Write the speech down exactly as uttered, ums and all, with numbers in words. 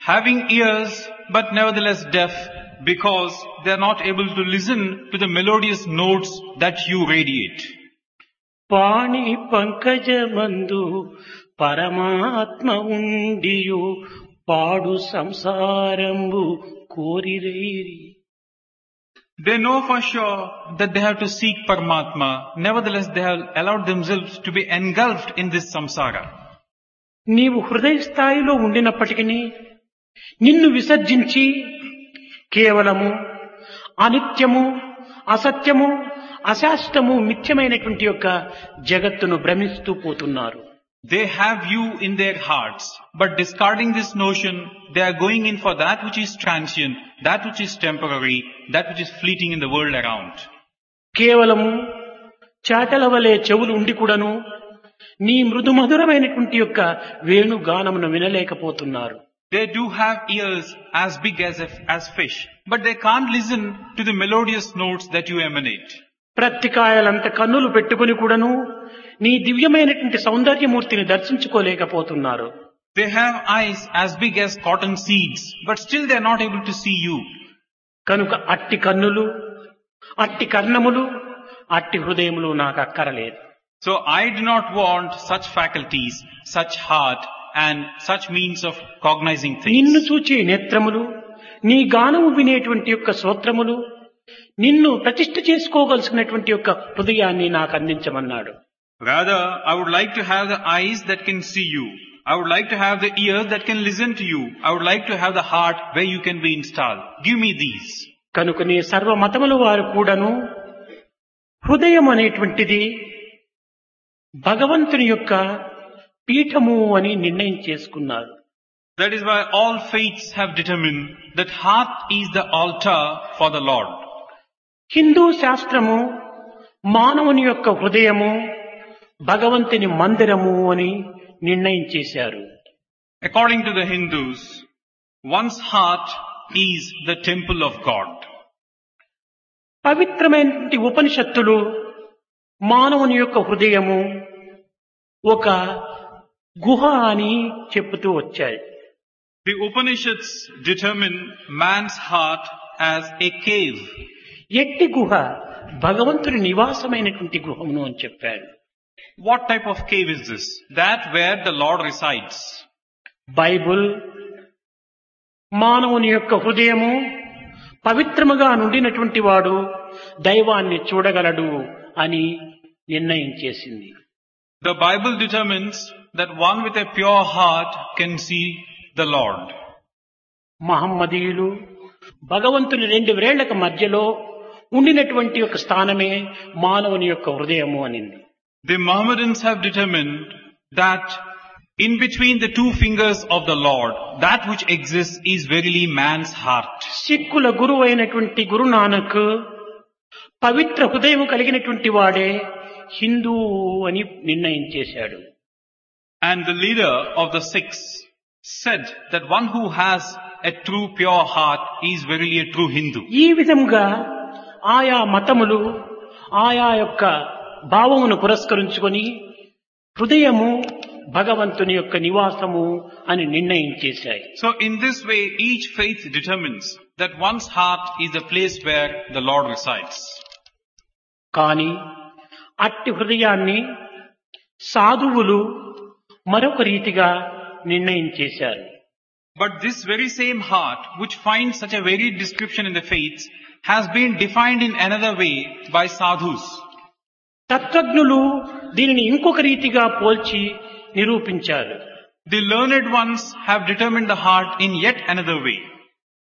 having ears but nevertheless deaf because they are not able to listen to the melodious notes that you radiate. పాణి పంకజమందు పరమాత్మ ఉండియు పాడు సంసారంబు కోరిరేరి. They know for sure that they have to seek Paramatma. Nevertheless, they have allowed themselves to be engulfed in this samsara. నీవు హృదయ స్థాయిలో ఉండినప్పటికీ నిన్ను విసర్జించి కేవలము అనిత్యము, అసత్యము, అశాశ్వతము, మిథ్యమైనటువంటి యొక్క జగత్తును భ్రమిస్తూ పోతున్నారు. They have you in their hearts, but discarding this notion, they are going in for that which is transient, that which is temporary, that which is fleeting in the world around. కేవలము చాటల వలె చెవులు ఉండి కూడాను నీ మృదు మధురమైనటువంటి యొక్క వేణుగానమును వినలేకపోతున్నారు. They do have ears as big as a, as fish, but they can't listen to the melodious notes that you emanate. ప్రత్తికాయలంత కన్నులు పెట్టుకుని కూడాను నీ దివ్యమైనటువంటి సౌందర్యమూర్తిని దర్శించుకోలేకపోతున్నారు. They have eyes as big as cotton seeds, but still they are not able to see you. కనుక అట్టి కన్నులు, అట్టి కర్ణములు, అట్టి హృదయములు నాకు అక్కరలేదు. So I do not want such faculties, such heart and such means of cognizing నిన్ను things. చూచే నేత్రములు, నీ గానము వినేటువంటి యొక్క శ్రోత్రములు, నిన్ను ప్రతిష్ఠ చేసుకోగలిసినటువంటి యొక్క హృదయాన్ని నాకు అందించమన్నాడు. Rather, I would like to have the eyes that can see you. I would like to have the ears that can listen to you. I would like to have the heart where you can be installed. Give me these. కనుకనే సర్వ మతముల వారు కూడాను హృదయం అనేటువంటిది భగవంతుని యొక్క పీఠము అని నిర్ణయం చేసుకున్నారు. That is why all faiths have determined that heart is the altar for the Lord. Hindu శాస్త్రము మానవుని యొక్క హృదయము భగవంతుని మందిరము అని నిర్ణయం చేశారు. According to the Hindus, one's heart is the temple of God. పవిత్రమైనటువంటి ఉపనిషత్తులు మానవుని యొక్క హృదయము ఒక గుహ అని చెప్పుతూ వచ్చాయి. The Upanishads determine man's heart as a cave. ఎట్టి గుహ భగవంతుని నివాసమైనటువంటి గృహమును అని చెప్పాడు. What type of cave is this? That where the Lord resides. Bible మానవుని యొక్క హృదయము పవిత్రముగా నుండినటువంటి వాడు దైవాన్ని చూడగలడు అని నిర్ణయం చేసింది. The Bible determines that one with a pure heart can see the Lord. మహమ్మదీయులు భగవంతుని రెండు వ్రేళ్లకు మధ్యలో ఉండినటువంటి ఒక స్థానమే మానవుని యొక్క హృదయము అనింది. The Mohammedans have determined that in between the two fingers of the Lord, that which exists is verily man's heart. సిక్కుల గురువు అయినటువంటి గురునానక్ పవిత్ర హృదయం కలిగినటువంటి వాడే హిందూ అని నిర్ణయం చేశాడు. And the leader of the Sikhs said that one who has a true pure heart is verily a true Hindu. ఈ విధంగా ఆయా మతములు ఆయా యొక్క భావమును పురస్కరించుకొని హృదయము భగవంతుని యొక్క నివాసము అని నిర్ణయం చేశాయి. So in this way, each faith determines that one's heart is the place where the Lord resides. కానీ అట్టి హృదయాన్ని సాధువులు మరొక రీతిగా నిర్ణయం చేశారు. But this very same heart, which finds such a varied description in the faiths, has been defined in another way by sadhus. తత్వజ్ఞులు దీనిని ఇంకొక రీతిగా పోల్చి నిరూపించారు. The learned ones have determined the heart in yet another way.